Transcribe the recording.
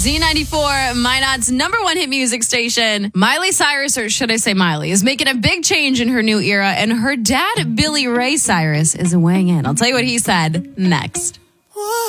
Z94, Minot's number one hit music station. Miley Cyrus, or should I say Miley, is making a big change in her new era, and her dad, Billy Ray Cyrus, is weighing in. I'll tell you what he said next.